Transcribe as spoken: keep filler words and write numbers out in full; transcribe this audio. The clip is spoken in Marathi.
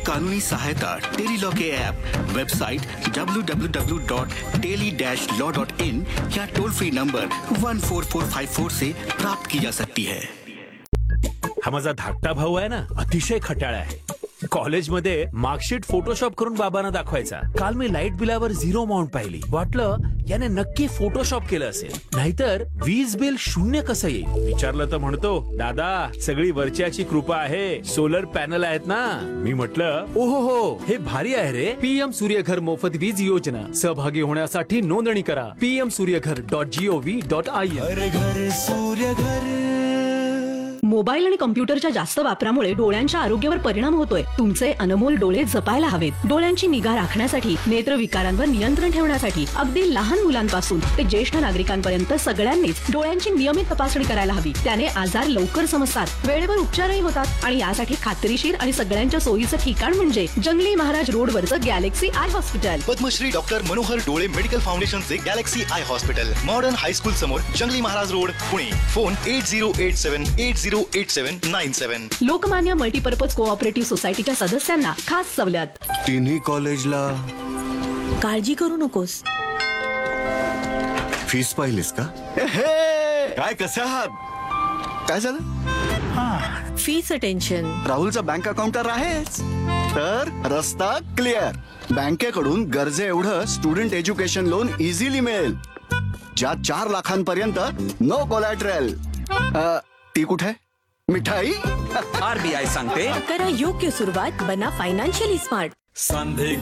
कानूनी सहायता tele law K app, website W W W dot tele dash law dot in या toll free number one four four five four से प्राप्त की जा सकती है। हा माझा धाकटा भाऊ आहे ना, अतिशय खट्याळ आहे. कॉलेजमध्ये मार्कशीट फोटोशॉप करून बाबांना दाखवायचा. काल मी लाईट बिलावर झिरो अमाऊंट पाहिली. वाटलं याने नक्की फोटोशॉप केलं असेल, नाहीतर वीज बिल शून्य कसं येईल. विचारलं तर म्हणतो, दादा सगळी वरच्याची कृपा आहे, सोलर पॅनल आहेत ना. मी म्हटलं ओहो हो, हे भारी आहे रे. पीएम सूर्यघर मोफत वीज योजना, सहभागी होण्यासाठी नोंदणी करा PM Surya Ghar dot G O V dot I N. Mobile आणि कॉम्प्युटरच्या जास्त वापरामुळे डोळ्यांच्या आरोग्यावर परिणाम होतोय. तुमचे अनमोल डोळे जपायला हवेत. डोळ्यांची निगा राखण्यासाठी, नेत्र विकारांवर नियंत्रण ठेवण्यासाठी अगदी लहान मुलांपासून ते ज्येष्ठ नागरिकांपर्यंत सगळ्यांनीच डोळ्यांची नियमित तपासणी करायला हवी. त्याने आजार लवकर समजतात, वेळेवर उपचारही होतात आणि यासाठी खात्रीशीर आणि सगळ्यांच्या सोयीचं ठिकाण म्हणजे जंगली महाराज रोड वरचं Galaxy I hospital. Padmashri doctor Manohar डोळे मेडिकल फाउंडेशनचे Galaxy I hospital, modern high school समोर, जंगली Maharaj road, Pune. Phone at zero eight seven eight zero eight seven nine seven. Lokmanya multipurpose cooperative सोसायटीच्या सदस्यांना खास सवलत. तिन्ही कॉलेजला काळजी करू नकोस. फीस पाहिलीस का? काय कसे आहात? काय झालं? फीचं टेन्शन. राहुलचा बँक अकाउंटर आहेच, तर रस्ता क्लिअर. बँकेकडून गरजे एवढं स्टुडंट एज्युकेशन लोन इझिली मिळेल, ज्यात चार लाखांपर्यंत नो कोलॅटरल. ती कुठे मिठाई? आरबीआय सांगते, करा योग्य सुरुवात, बना फायनान्शियली स्मार्ट. संधी